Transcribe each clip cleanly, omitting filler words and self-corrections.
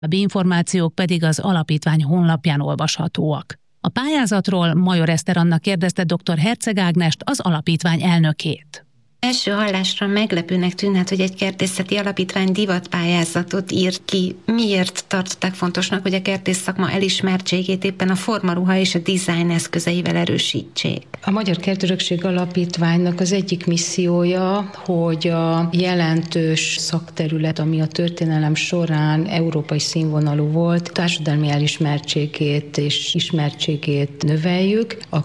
A információk pedig az alapítvány honlapján olvashatóak. A pályázatról Major Eszter Anna kérdezte dr. Herceg Ágnest, az alapítvány elnökét. Első hallásra meglepőnek tűnhet, hogy egy kertészeti alapítvány divatpályázatot írt ki. Miért tartották fontosnak, hogy a kertész szakma elismertségét éppen a formaruha és a dizájn eszközeivel erősítsék? A Magyar Kertörökség Alapítványnak az egyik missziója, hogy a jelentős szakterület, ami a történelem során európai színvonalú volt, társadalmi elismertségét és ismertségét növeljük. A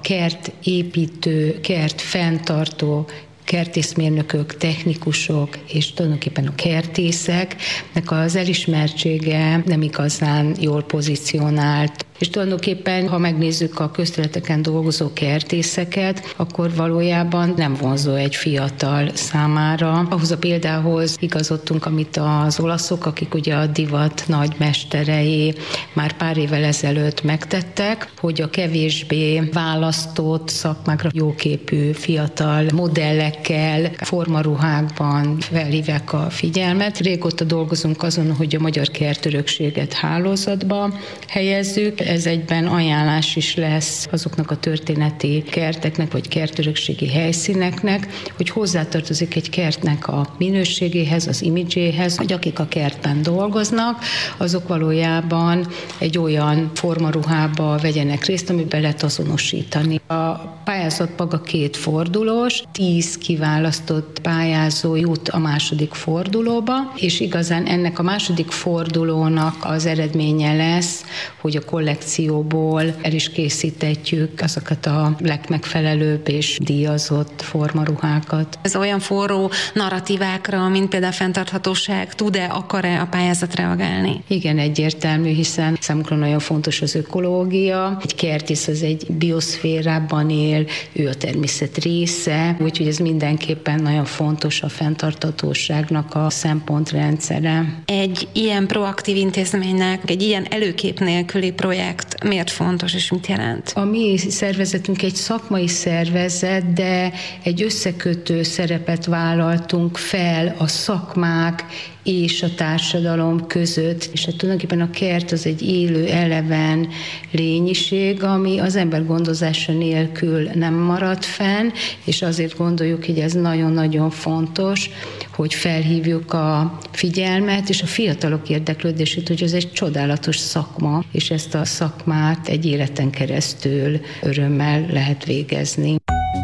kertépítő, kertfenntartó kertészmérnökök, technikusok és tulajdonképpen a kertészeknek az elismertsége nem igazán jól pozícionált. És tulajdonképpen, ha megnézzük a közterületeken dolgozó kertészeket, akkor valójában nem vonzó egy fiatal számára. Ahhoz a példához igazodtunk, amit az olaszok, akik ugye a divat nagymesterei már pár évvel ezelőtt megtettek, hogy a kevésbé választott szakmákra jóképű fiatal modellekkel, formaruhákban felhívják a figyelmet. Régóta dolgozunk azon, hogy a magyar kertörökséget hálózatba helyezzük. Ez egyben ajánlás is lesz azoknak a történeti kerteknek, vagy kertörökségi helyszíneknek, hogy hozzátartozik egy kertnek a minőségéhez, az imidzséhez, hogy akik a kertben dolgoznak, azok valójában egy olyan formaruhába vegyenek részt, amiben lehet azonosítani. A pályázat maga 2 fordulós, 10 kiválasztott pályázó jut a második fordulóba, és igazán ennek a második fordulónak az eredménye lesz, hogy a kollekcióból el is készítetjük azokat a legmegfelelőbb és díjazott formaruhákat. Ez olyan forró narratívákra, mint például a fenntarthatóság, tud-e, akar-e a pályázat reagálni? Igen, egyértelmű, hiszen számunkra nagyon fontos az ökológia. Egy kertész az egy bioszférában él, ő a természet része, úgyhogy ez mindenképpen nagyon fontos a fenntarthatóságnak a szempontrendszere. Egy ilyen proaktív intézménynek, egy ilyen előkép nélküli projekt miért fontos és mit jelent? A mi szervezetünk egy szakmai szervezet, de egy összekötő szerepet vállaltunk fel a szakmák és a társadalom között, és tulajdonképpen a kert az egy élő, eleven lényiség, ami az ember gondozása nélkül nem marad fenn, és azért gondoljuk, hogy ez nagyon-nagyon fontos, hogy felhívjuk a figyelmet és a fiatalok érdeklődését, hogy ez egy csodálatos szakma, és ezt a szakmát egy életen keresztül örömmel lehet végezni.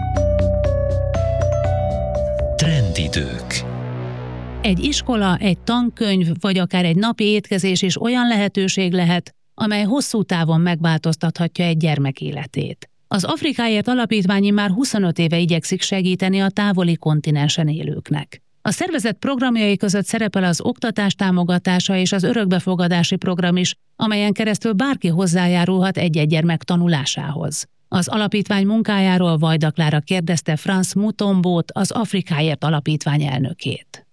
Trendidők. Egy iskola, egy tankönyv, vagy akár egy napi étkezés is olyan lehetőség lehet, amely hosszú távon megváltoztathatja egy gyermek életét. Az Afrikáért Alapítvány már 25 éve igyekszik segíteni a távoli kontinensen élőknek. A szervezet programjai között szerepel az oktatás támogatása és az örökbefogadási program is, amelyen keresztül bárki hozzájárulhat egy-egy gyermek tanulásához. Az alapítvány munkájáról Vajda Klára kérdezte Frans Mutombót, az Afrikáért Alapítvány elnökét.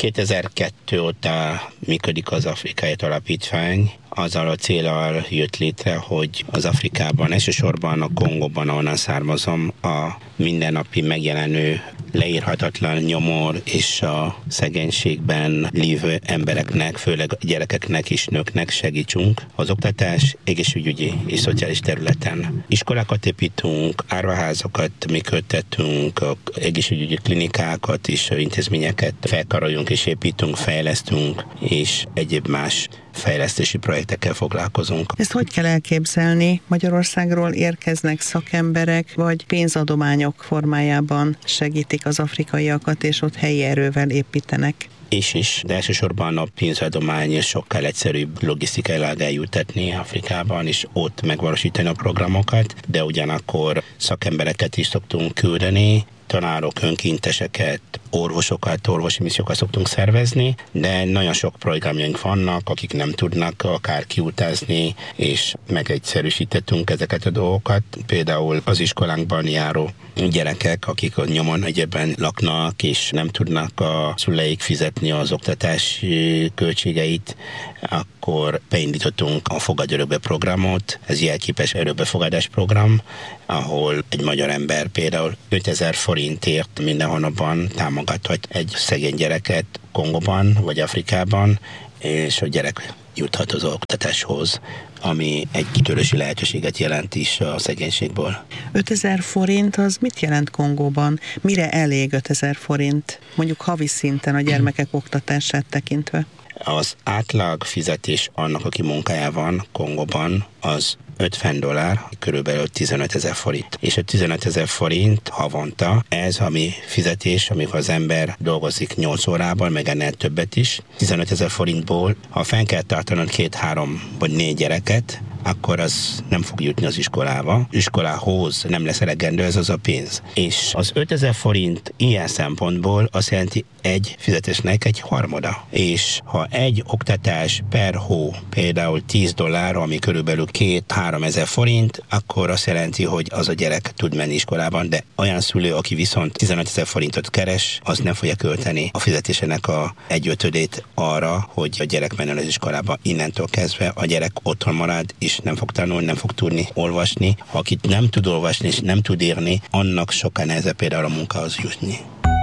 2002 óta működik az Afrikáért Alapítvány. Azzal a céllal jött létre, hogy az Afrikában, elsősorban a Kongóban, ahonnan származom, a mindennapi megjelenő leírhatatlan nyomor és a szegénységben lévő embereknek, főleg gyerekeknek és nőknek segítsünk az oktatás, egészségügyi és szociális területen. Iskolákat építünk, árvaházakat működtetünk, egészségügyi klinikákat és intézményeket felkarolunk és építünk, fejlesztünk, és egyéb más fejlesztési projektekkel foglalkozunk. Ezt hogy kell elképzelni? Magyarországról érkeznek szakemberek, vagy pénzadományok formájában segítik az afrikaiakat, és ott helyi erővel építenek? És, de elsősorban a pénzadomány sokkal egyszerűbb logisztikailag eljuttatni Afrikában, és ott megvalósítani a programokat, de ugyanakkor szakembereket is szoktunk küldeni, tanárok, önkénteseket, orvosokat, orvosi missziókat szoktunk szervezni, de nagyon sok programjaink vannak, akik nem tudnak akár kiutazni, és megegyszerűsítettünk ezeket a dolgokat. Például az iskolánkban járó gyerekek, akik a nyomon egyébben laknak, és nem tudnak a szüleik fizetni az oktatási költségeit, akkor beindítottunk a Fogad Örökbe programot, ez jelképes örökbefogadás program, ahol egy magyar ember például 5000 forintért minden hónapban támogathat egy szegény gyereket Kongóban vagy Afrikában, és a gyerek juthat az oktatáshoz, ami egy kitörési lehetőséget jelent is a szegénységből. 5000 forint az mit jelent Kongóban? Mire elég 5000 forint? Mondjuk havi szinten a gyermekek oktatását tekintve. Az átlag fizetés annak, aki munkája van Kongóban, az $50, körülbelül 15 000 forint. És a 15 000 forint havonta, ez a mi fizetés, amikor az ember dolgozik 8 órában, meg ennél többet is. 15 000 forintból, ha fenn kell tartanod 2, 3 vagy 4 gyereket, akkor az nem fog jutni az iskolába. Iskolához nem lesz elegendő ez az a pénz. És az 5000 forint ilyen szempontból azt jelenti egy fizetésnek egy harmada. És ha egy oktatás per hó például $10, ami körülbelül 2-3 ezer forint, akkor azt jelenti, hogy az a gyerek tud menni iskolában, de olyan szülő, aki viszont 15 000 forintot keres, az nem fogja költeni a fizetésének a 1/5 arra, hogy a gyerek menjen az iskolába. Innentől kezdve a gyerek otthon marad, és nem fog tanulni, nem fog tudni olvasni. Ha akit nem tud olvasni és nem tud írni, annak sokkal nehezebb például a munkához jutni.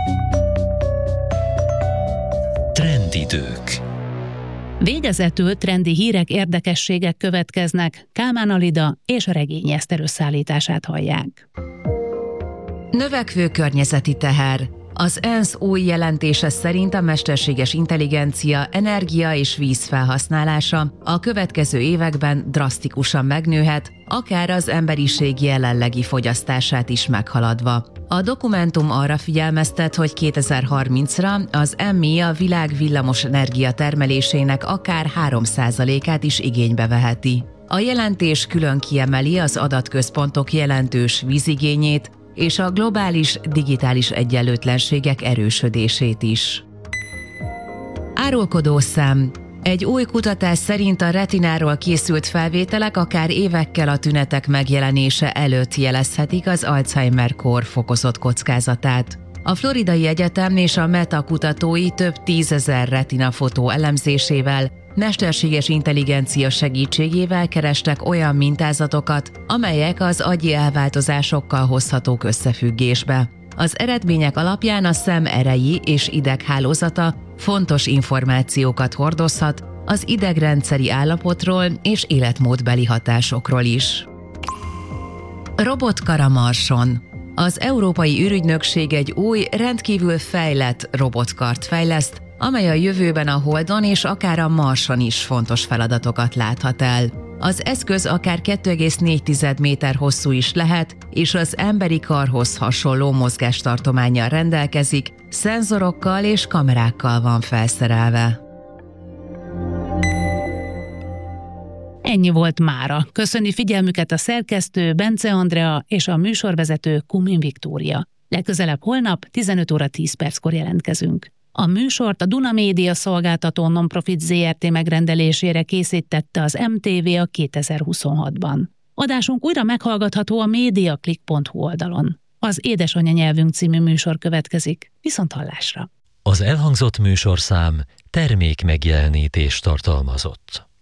Trendidők. Végezetül trendi hírek, érdekességek következnek. Kálmán Alida és a Regényi Eszter összeállítását hallják. Növekvő környezeti teher. Az ENSZ új jelentése szerint a mesterséges intelligencia energia és víz felhasználása a következő években drasztikusan megnőhet, akár az emberiség jelenlegi fogyasztását is meghaladva. A dokumentum arra figyelmeztet, hogy 2030-ra az MI a világ villamos energia termelésének akár 3%-át is igénybe veheti. A jelentés külön kiemeli az adatközpontok jelentős vízigényét, és a globális digitális egyenlőtlenségek erősödését is. Árulkodószám. Egy új kutatás szerint a retináról készült felvételek akár évekkel a tünetek megjelenése előtt jelezhetik az Alzheimer-kór fokozott kockázatát. A Floridai Egyetem és a Meta kutatói több 10 000 retina fotó elemzésével, mesterséges intelligencia segítségével kerestek olyan mintázatokat, amelyek az agyi elváltozásokkal hozhatók összefüggésbe. Az eredmények alapján a szem erei és ideghálózata fontos információkat hordozhat az idegrendszeri állapotról és életmódbeli hatásokról is. Robotkar a Marson. Az Európai űrügynökség egy új, rendkívül fejlett robotkart fejleszt, amely a jövőben a Holdon és akár a Marson is fontos feladatokat láthat el. Az eszköz akár 2,4 méter hosszú is lehet, és az emberi karhoz hasonló mozgástartománnyal rendelkezik, szenzorokkal és kamerákkal van felszerelve. Ennyi volt mára. Köszöni figyelmüket a szerkesztő Bence Andrea és a műsorvezető Kumin Viktória. Legközelebb holnap 15 óra 10 perckor jelentkezünk. A műsort a Duna Média szolgáltató non-profit ZRT megrendelésére készítette az MTV a 2026-ban. Adásunk újra meghallgatható a mediaclick.hu oldalon. Az Édesanyanyelvünk című műsor következik. Viszonthallásra! Az elhangzott műsorszám termékmegjelenítést tartalmazott.